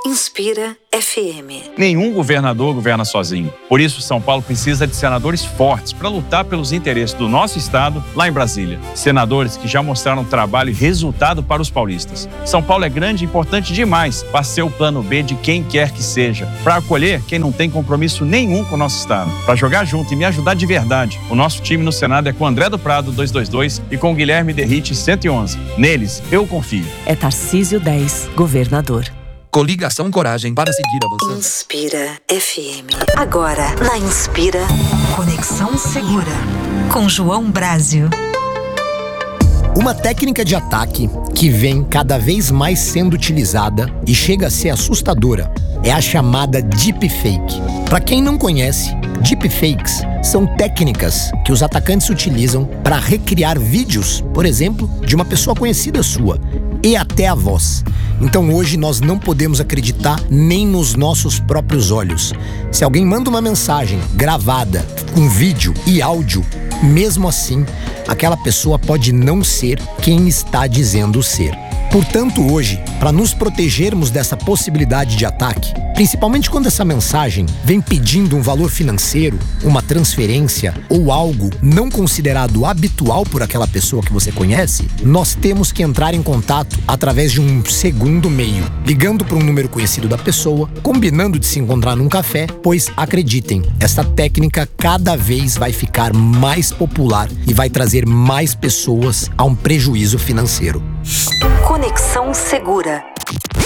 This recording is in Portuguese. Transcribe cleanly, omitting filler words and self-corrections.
Inspira FM. Nenhum governador governa sozinho. Por isso, São Paulo precisa de senadores fortes para lutar pelos interesses do nosso estado lá em Brasília. Senadores que já mostraram trabalho e resultado para os paulistas. São Paulo é grande e importante demais para ser o plano B de quem quer que seja. Para acolher quem não tem compromisso nenhum com o nosso estado. Para jogar junto e me ajudar de verdade. O nosso time no Senado é com André do Prado, 222, e com Guilherme Derrite, 111. Neles, eu confio. É Tarcísio 10, governador. Coligação Coragem para seguir avançando. Inspira FM. Agora, na Inspira, Conexão Segura. Com João Brásio. Uma técnica de ataque que vem cada vez mais sendo utilizada e chega a ser assustadora é a chamada deepfake. Para quem não conhece, deepfakes são técnicas que os atacantes utilizam para recriar vídeos, por exemplo, de uma pessoa conhecida sua e até a voz. Então hoje nós não podemos acreditar nem nos nossos próprios olhos. Se alguém manda uma mensagem gravada com vídeo e áudio, mesmo assim, aquela pessoa pode não ser quem está dizendo ser. Portanto, hoje, para nos protegermos dessa possibilidade de ataque, principalmente quando essa mensagem vem pedindo um valor financeiro, uma transferência ou algo não considerado habitual por aquela pessoa que você conhece, nós temos que entrar em contato através de um segundo meio, ligando para um número conhecido da pessoa, combinando de se encontrar num café, pois acreditem, essa técnica cada vez vai ficar mais popular e vai trazer mais pessoas a um prejuízo financeiro. Conexão Segura.